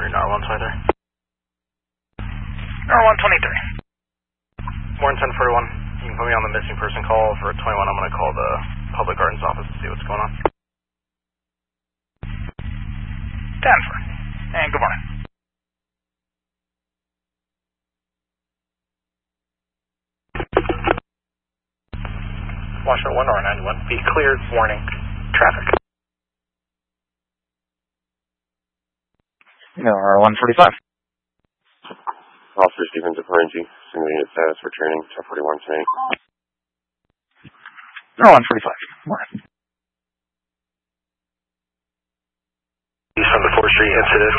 Marine R123. R123. Warren 1041. You can put me on the missing person call for 21. I'm going to call the Public Gardens office to see what's going on. Denver. And good morning. Washington 1 R91. Be cleared. Warning. Traffic. R145. Officer Stevens of Ferengi, single unit status for training, 1041 today. R145. Morning. East from the 4th Street incident.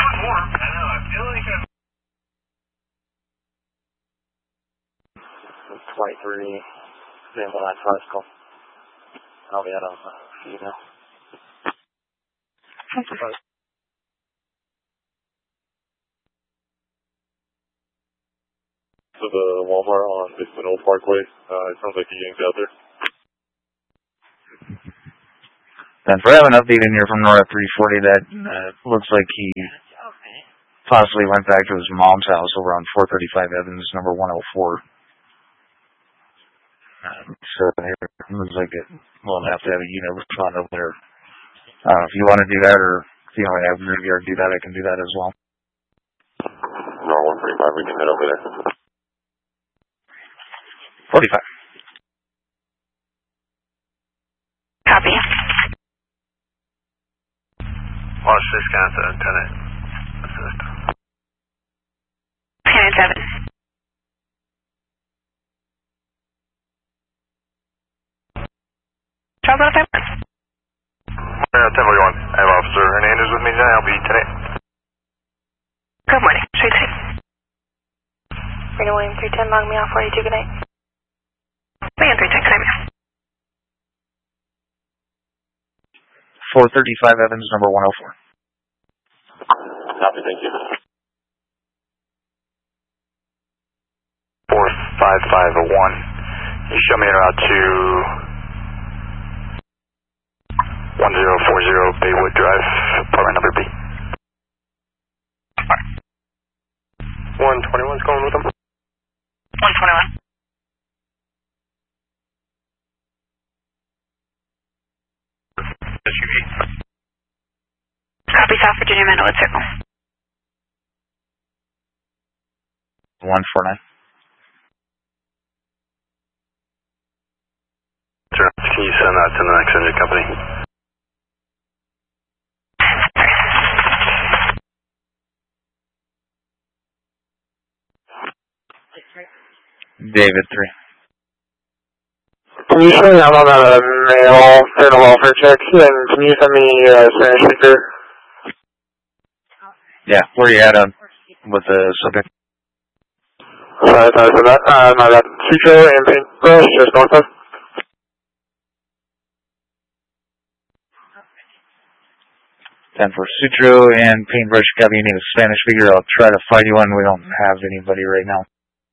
It's 23. Sample that classical. I'll be out on email. So the Walmart on Dixon Old Parkway, it sounds like he yanked out there. Denver, I have an update in here from North 340 that looks like he possibly went back to his mom's house over on 435 Evans, number 104. So it looks like we'll have to have a unit respond over there. If you want to do that, or if you want to have Riviera do that, I can do that as well. No, 145, we can head over there. 45. Copy. Watch this guy to Lieutenant Assist. Lieutenant 7. Charles, what time? 1041. I have Officer Hernandez with me today. I'll be today. Good morning. Straight to Reno William 310, log me off 42, good night. William 310, can I be? 435 Evans, number 104. Copy, thank you. 45501. You show me around to 1040 Baywood Drive, apartment number B. 121's going with him. 121. SUV. Copy, South Virginia, Manolet Circle. 149. Sure. Can you send that to the next engine company? David 3. Can you show me I'm on a mail for the welfare check, and can you send me a Spanish speaker? Yeah, where you at with the subject? Sorry for that. I got Sutro and Paintbrush, just north of. Denver, Sutro and Paintbrush, copy. You need a Spanish speaker. I'll try to find you one. We don't have anybody right now.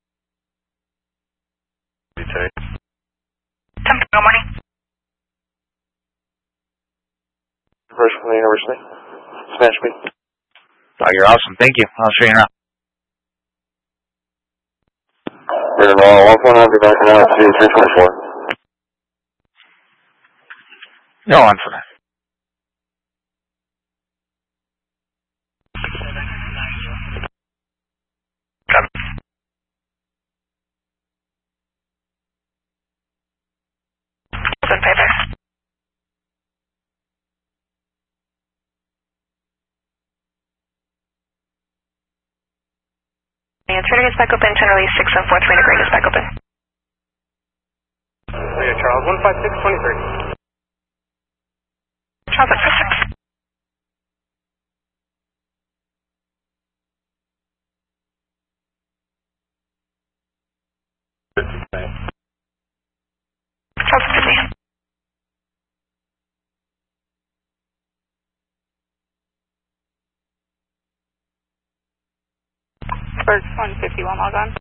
Good morning. Brush from the university. Spanish speaker. Oh, you're awesome. Thank you. I'll show you around. We're going to 1 I'll be back in 324. No, on for that. Trader gets back open, 10 release 6 and 4, 3 to grade is back open. Yeah, Charles, 15623. Charles, 156. Charles, 50. Birds 151, log on.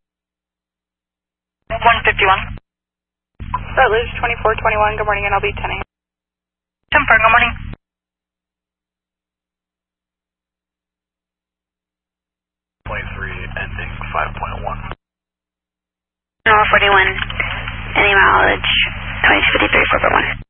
151. Rutledge 2421, good morning, and I'll be 10 a.m. Good morning. ending 5.1. North 41, any mileage, 2253, 4.1.